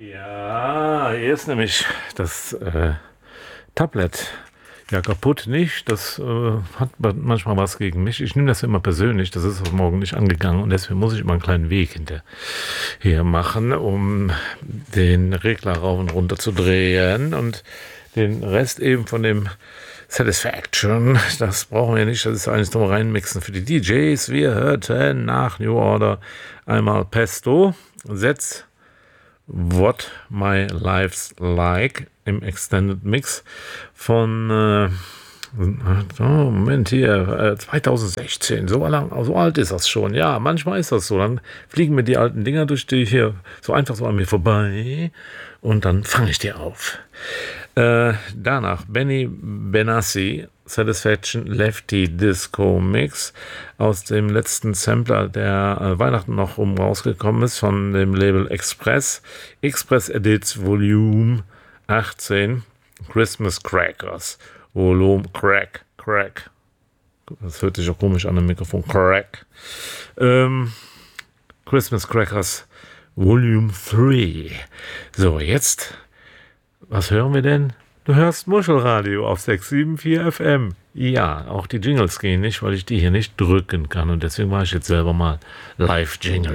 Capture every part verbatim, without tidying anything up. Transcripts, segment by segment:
Ja, hier ist nämlich das äh, Tablet ja kaputt nicht. Das äh, hat manchmal was gegen mich. Ich nehme das immer persönlich. Das ist heute Morgen nicht angegangen und deswegen muss ich immer einen kleinen Weg hinterher machen, um den Regler rauf und runter zu drehen und den Rest eben von dem Satisfaction, das brauchen wir nicht, das ist eigentlich nur reinmixen für die D Js. Wir hörten nach New Order einmal Pesto, Setz What My Life's Like im Extended Mix von äh, oh, Moment hier, äh, zweitausendsechzehn, so lang, so alt ist das schon. Ja, manchmal ist das so. Dann fliegen mir die alten Dinger durch die hier so einfach so an mir vorbei und dann fange ich die auf. Äh, danach Benny Benassi, Satisfaction Lefty Disco Mix aus dem letzten Sampler, der äh, Weihnachten noch rum rausgekommen ist, von dem Label Express. Express Edits Volume achtzehn, Christmas Crackers. Volume Crack, Crack. Das hört sich auch komisch an im Mikrofon. Crack. Ähm, Christmas Crackers Volume drei. So, jetzt, was hören wir denn? Du hörst Muschelradio auf sechs sieben vier F M. Ja, auch die Jingles gehen nicht, weil ich die hier nicht drücken kann. Und deswegen mache ich jetzt selber mal Live-Jingle.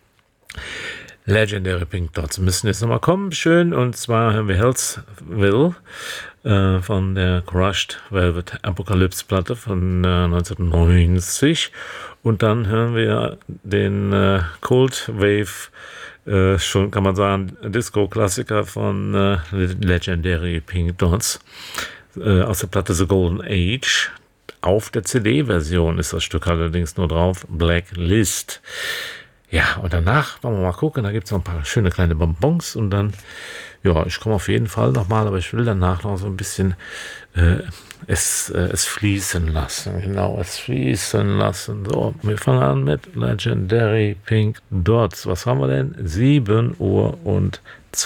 Legendary Pink Dots müssen jetzt nochmal kommen. Schön. Und zwar hören wir Hellsville äh, von der Crushed Velvet Apocalypse Platte von äh, neunzehnhundertneunzig. Und dann hören wir den äh, Cold Wave, Äh, schon kann man sagen, Disco-Klassiker von äh, Legendary Pink Dots äh, aus der Platte The Golden Age. Auf der C D-Version ist das Stück allerdings nur drauf, Blacklist. Ja, und danach wollen wir mal gucken, da gibt es noch ein paar schöne kleine Bonbons und dann, ja, ich komme auf jeden Fall nochmal, aber ich will danach noch so ein bisschen äh, es, äh, es fließen lassen. Genau, es fließen lassen. So, wir fangen an mit Legendary Pink Dots. Was haben wir denn? sieben Uhr und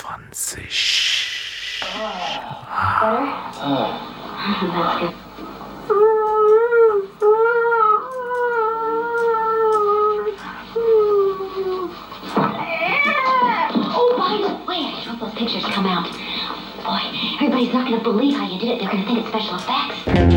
zwanzig. Ah. Oh. Those pictures come out. Boy, everybody's not going to believe how you did it. They're going to think it's special effects.